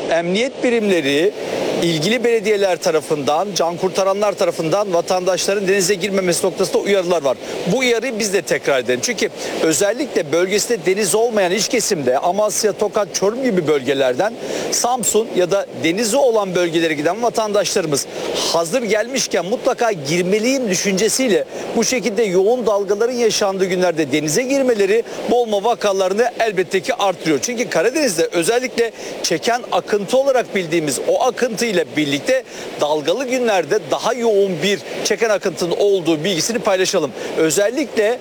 emniyet birimleri, ilgili belediyeler tarafından, can kurtaranlar tarafından vatandaşların denize girmemesi noktasında uyarılar var. Bu uyarıyı biz de tekrar edelim. Çünkü özellikle bölgesinde deniz olmayan iç kesimde Amasya, Tokat, Çorum gibi bölgelerden Samsun ya da denizi olan bölgelere giden vatandaşlarımız hazır gelmişken mutlaka girmeliyim düşüncesiyle bu şekilde yoğun dalgaların yaşandığı günlerde denize girmeleri boğulma vakalarını elbette ki artırıyor. Çünkü Karadeniz'de özellikle çeken akıntı olarak bildiğimiz o akıntı ile birlikte dalgalı günlerde daha yoğun bir çeken akıntının olduğu bilgisini paylaşalım. Özellikle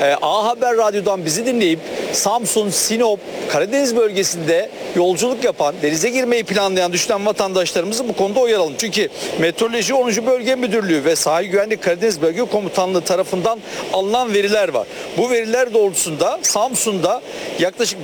A Haber Radyo'dan bizi dinleyip Samsun, Sinop, Karadeniz bölgesinde yolculuk yapan, denize girmeyi planlayan, düşünen vatandaşlarımızı bu konuda uyaralım. Çünkü Meteoroloji 10. Bölge Müdürlüğü ve Sahil Güvenlik Karadeniz Bölge Komutanlığı tarafından alınan veriler var. Bu veriler doğrultusunda Samsun'da yaklaşık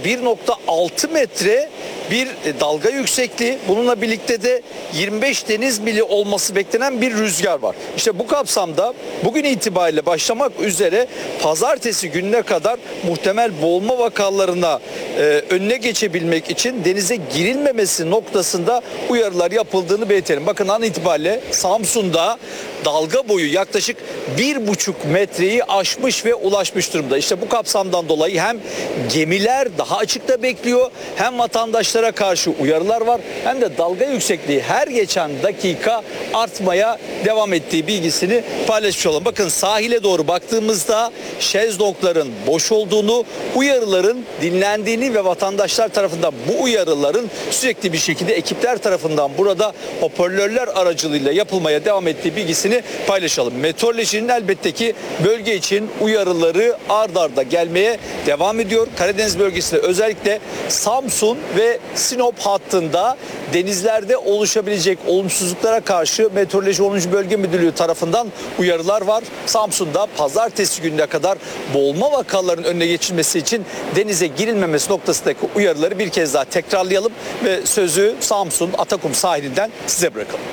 1,6 metre bir dalga yüksekliği, bununla birlikte de 25 deniz mili olması beklenen bir rüzgar var. İşte bu kapsamda bugün itibariyle başlamak üzere pazartesi gününe kadar muhtemel boğulma vakalarına önüne geçebilmek için denize girilmemesi noktasında uyarılar yapıldığını belirtelim. Bakın an itibariyle Samsun'da dalga boyu yaklaşık 1,5 metreyi aşmış ve ulaşmış durumda. İşte bu kapsamdan dolayı hem gemiler daha açıkta bekliyor, hem vatandaşlara karşı uyarılar var, hem de dalga yüksekliği her geçen dakika artmaya devam ettiği bilgisini paylaşmış olalım. Bakın sahile doğru baktığımızda şezlongların boş olduğunu, uyarıların dinlendiğini ve vatandaşlar tarafından bu uyarıların sürekli bir şekilde ekipler tarafından burada hoparlörler aracılığıyla yapılmaya devam ettiği bilgisini paylaşalım. Meteorolojinin elbette ki bölge için uyarıları ard arda gelmeye devam ediyor. Karadeniz bölgesinde özellikle Samsun ve Sinop hattında denizlerde oluşabilecek olumsuzluklara karşı Meteoroloji 10. Bölge Müdürlüğü tarafından uyarılar var. Samsun'da pazartesi gününe kadar boğulma vakalarının önüne geçilmesi için denize girilmemesi noktasındaki uyarıları bir kez daha tekrarlayalım ve sözü Samsun Atakum sahilinden size bırakalım.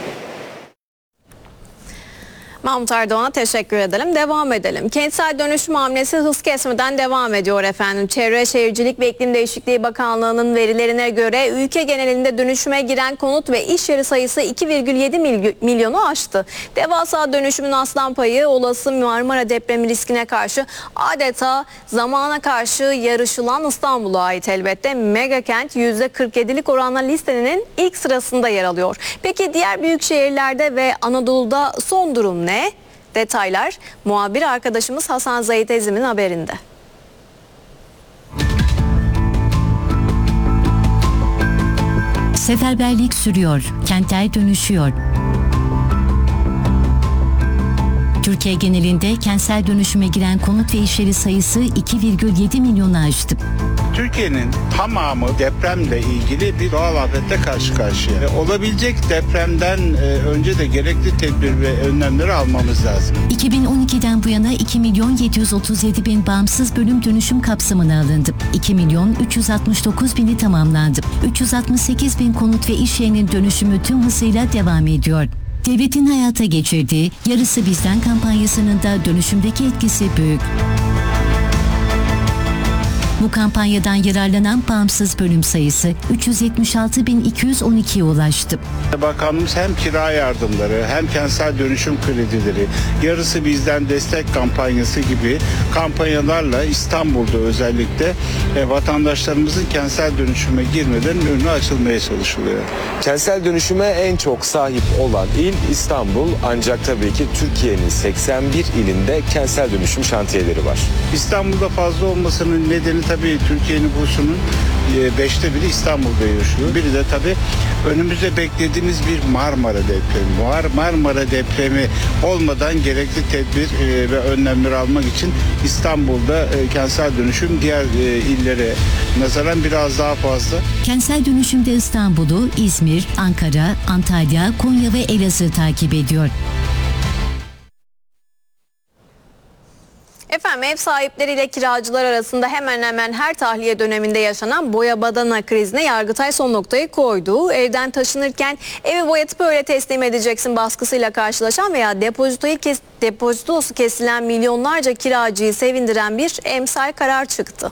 Mahmut Erdoğan'a teşekkür edelim. Devam edelim. Kentsel dönüşüm hamlesi hız kesmeden devam ediyor efendim. Çevre Şehircilik ve İklim Değişikliği Bakanlığı'nın verilerine göre ülke genelinde dönüşüme giren konut ve iş yeri sayısı 2,7 milyonu aştı. Devasa dönüşümün aslan payı olası Marmara depremi riskine karşı adeta zamana karşı yarışılan İstanbul'a ait elbette. Megakent %47'lik oranla listenin ilk sırasında yer alıyor. Peki diğer büyük şehirlerde ve Anadolu'da son durum ne? Detaylar muhabir arkadaşımız Hasan Zahit Ezim'in haberinde. Seferberlik sürüyor, kentler dönüşüyor. Türkiye genelinde kentsel dönüşüme giren konut ve iş yeri sayısı 2,7 milyonu aştı. Türkiye'nin tamamı depremle ilgili bir doğal afetle karşı karşıya. Olabilecek depremden önce de gerekli tedbir ve önlemleri almamız lazım. 2012'den bu yana 2.737.000 bağımsız bölüm dönüşüm kapsamına alındı. 2.369.000'i tamamlandı. 368.000 konut ve iş yerinin dönüşümü tüm hızıyla devam ediyor. Devletin hayata geçirdiği Yarısı Bizden kampanyasının da dönüşümdeki etkisi büyük. Bu kampanyadan yararlanan bağımsız bölüm sayısı 376.212'ye ulaştı. Bakanlığımız hem kira yardımları hem kentsel dönüşüm kredileri, Yarısı Bizden destek kampanyası gibi kampanyalarla İstanbul'da özellikle vatandaşlarımızın kentsel dönüşüme girmeden önü açılmaya çalışılıyor. Kentsel dönüşüme en çok sahip olan il İstanbul, ancak tabii ki Türkiye'nin 81 ilinde kentsel dönüşüm şantiyeleri var. İstanbul'da fazla olmasının nedeni tabii Türkiye nüfusunun 5'te biri İstanbul'da yaşıyor. Biri de tabii önümüzde beklediğimiz bir Marmara depremi. Marmara depremi olmadan gerekli tedbir ve önlemleri almak için İstanbul'da kentsel dönüşüm diğer illere nazaran biraz daha fazla. Kentsel dönüşümde İstanbul'u, İzmir, Ankara, Antalya, Konya ve Elazığ takip ediyor. Efendim ev sahipleriyle kiracılar arasında hemen hemen her tahliye döneminde yaşanan boya badana krizine Yargıtay son noktayı koydu. Evden taşınırken evi boyatıp öyle teslim edeceksin baskısıyla karşılaşan veya depozitosu kesilen milyonlarca kiracıyı sevindiren bir emsal karar çıktı.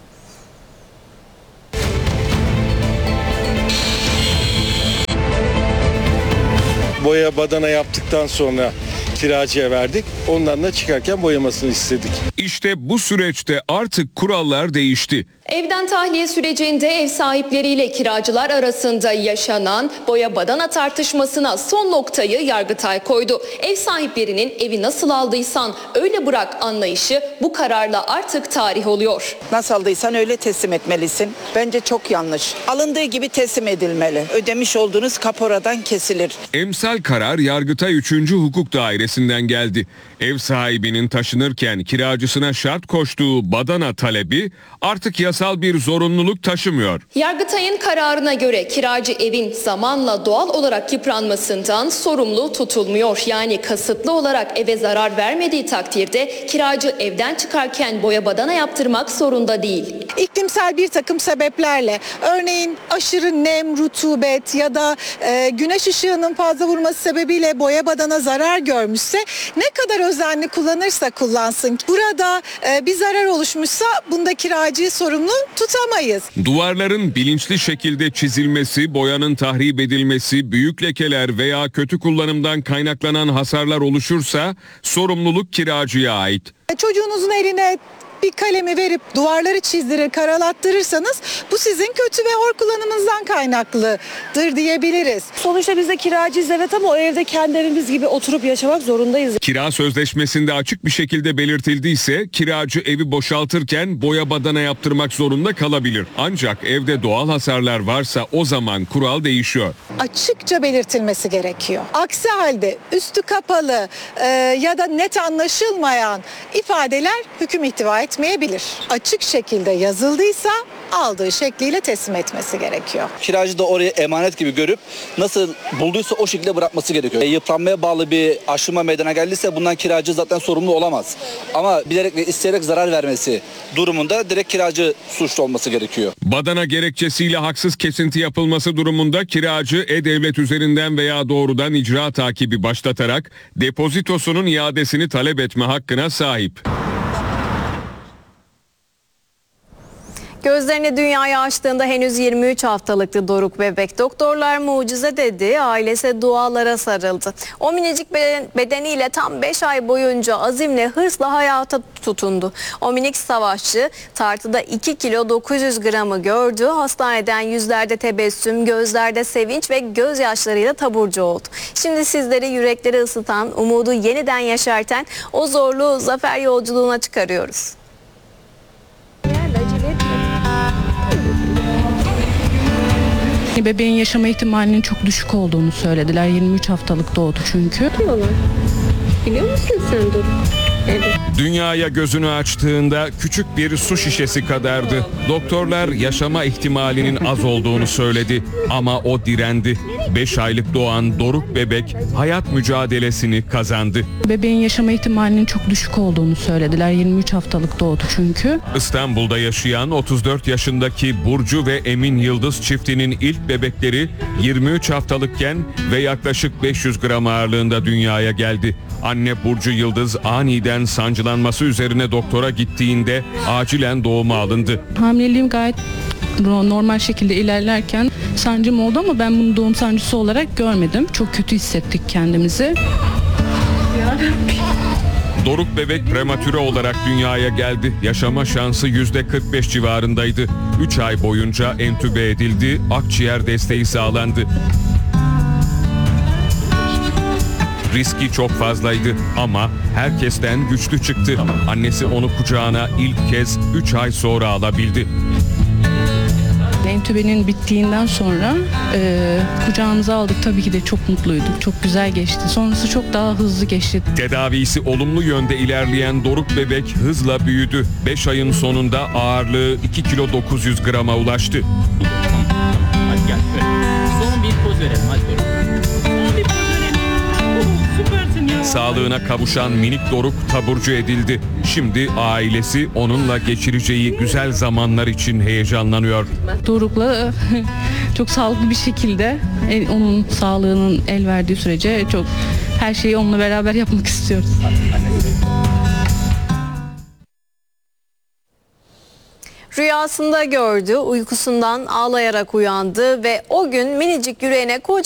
boya badana yaptıktan sonra kiracıya verdik. Ondan da çıkarken boyamasını istedik. İşte bu süreçte artık kurallar değişti. Evden tahliye sürecinde ev sahipleriyle kiracılar arasında yaşanan boya badana tartışmasına son noktayı Yargıtay koydu. Ev sahiplerinin evi nasıl aldıysan öyle bırak anlayışı bu kararla artık tarih oluyor. Nasıl aldıysan öyle teslim etmelisin. Bence çok yanlış. Alındığı gibi teslim edilmeli. Ödemiş olduğunuz kaporadan kesilir. Emsal karar Yargıtay 3. Hukuk Dairesi'nden geldi. Ev sahibinin taşınırken kiracısına şart koştuğu badana talebi artık yasal bir zorunluluk taşımıyor. Yargıtay'ın kararına göre kiracı evin zamanla doğal olarak yıpranmasından sorumlu tutulmuyor. Yani kasıtlı olarak eve zarar vermediği takdirde kiracı evden çıkarken boya badana yaptırmak zorunda değil. İklimsel bir takım sebeplerle, örneğin aşırı nem, rutubet ya da güneş ışığının fazla vurması sebebiyle boya badana zarar görmüşse ne kadar özenli kullanırsa kullansın. Burada bir zarar oluşmuşsa bunda kiracıyı sorumlu tutamayız. Duvarların bilinçli şekilde çizilmesi, boyanın tahrip edilmesi, büyük lekeler veya kötü kullanımdan kaynaklanan hasarlar oluşursa sorumluluk kiracıya ait. Çocuğunuzun eline bir kalemi verip duvarları çizdirir, karalattırırsanız bu sizin kötü ve hor kullanımınızdan kaynaklıdır diyebiliriz. Sonuçta biz de kiracıyız evet ama o evde kendi evimiz gibi oturup yaşamak zorundayız. Kira sözleşmesinde açık bir şekilde belirtildiyse kiracı evi boşaltırken boya badana yaptırmak zorunda kalabilir. Ancak evde doğal hasarlar varsa o zaman kural değişiyor. Açıkça belirtilmesi gerekiyor. Aksi halde üstü kapalı ya da net anlaşılmayan ifadeler hüküm ihtiva etmeyebilir. Açık şekilde yazıldıysa aldığı şekliyle teslim etmesi gerekiyor. Kiracı da oraya emanet gibi görüp nasıl bulduysa o şekilde bırakması gerekiyor. Yıpranmaya bağlı bir aşınma meydana geldiyse bundan kiracı zaten sorumlu olamaz. Ama bilerek ve isteyerek zarar vermesi durumunda direkt kiracı suçlu olması gerekiyor. Badana gerekçesiyle haksız kesinti yapılması durumunda kiracı e-devlet üzerinden veya doğrudan icra takibi başlatarak depozitosunun iadesini talep etme hakkına sahip. Gözlerini dünyaya açtığında henüz 23 haftalıktı Doruk bebek. Doktorlar mucize dedi, ailesi dualara sarıldı. O minicik bedeniyle tam 5 ay boyunca azimle, hırsla hayata tutundu. O minik savaşçı tartıda 2 kilo 900 gramı gördü. Hastaneden yüzlerde tebessüm, gözlerde sevinç ve gözyaşlarıyla taburcu oldu. Şimdi sizleri yürekleri ısıtan, umudu yeniden yaşartan o zorlu zafer yolculuğuna çıkarıyoruz. Bebeğin yaşama ihtimalinin çok düşük olduğunu söylediler. 23 haftalık doğdu çünkü. Biliyor musun sen Doruk? Evet. Dünyaya gözünü açtığında küçük bir su şişesi kadardı. Doktorlar yaşama ihtimalinin az olduğunu söyledi ama o direndi. 5 aylık doğan Doruk bebek hayat mücadelesini kazandı. Bebeğin yaşama ihtimalinin çok düşük olduğunu söylediler. 23 haftalık doğdu çünkü. İstanbul'da yaşayan 34 yaşındaki Burcu ve Emin Yıldız çiftinin ilk bebekleri 23 haftalıkken ve yaklaşık 500 gram ağırlığında dünyaya geldi. Anne Burcu Yıldız aniden sancılanması üzerine doktora gittiğinde acilen doğuma alındı. Hamileliğim gayet normal şekilde ilerlerken sancım oldu ama ben bunu doğum sancısı olarak görmedim. Çok kötü hissettik kendimizi. Doruk bebek prematüre olarak dünyaya geldi. Yaşama şansı %45 civarındaydı. 3 ay boyunca entübe edildi, akciğer desteği sağlandı. Riski çok fazlaydı ama herkesten güçlü çıktı. Annesi onu kucağına ilk kez 3 ay sonra alabildi. Entübenin bittiğinden sonra kucağımıza aldık. Tabii ki de çok mutluyduk. Çok güzel geçti. Sonrası çok daha hızlı geçti. Tedavisi olumlu yönde ilerleyen Doruk bebek hızla büyüdü. 5 ayın sonunda ağırlığı 2 kilo 900 grama ulaştı. Hadi gel. Son bir poz verelim. Hadi Doruk. Son bir poz verelim. Süpersin ya. Sağlığına kavuşan minik Doruk taburcu edildi. Şimdi ailesi onunla geçireceği güzel zamanlar için heyecanlanıyor. Doruk'la çok sağlıklı bir şekilde onun sağlığının el verdiği sürece çok her şeyi onunla beraber yapmak istiyoruz. Rüyasında gördü, uykusundan ağlayarak uyandı ve o gün minicik yüreğine kocaman